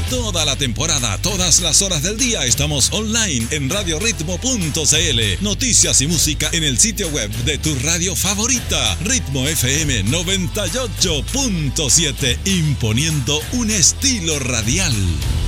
Toda la temporada, todas las horas del día estamos online en radioritmo.cl. Noticias y música en el sitio web de tu radio favorita, Ritmo FM 98.7, imponiendo un estilo radial.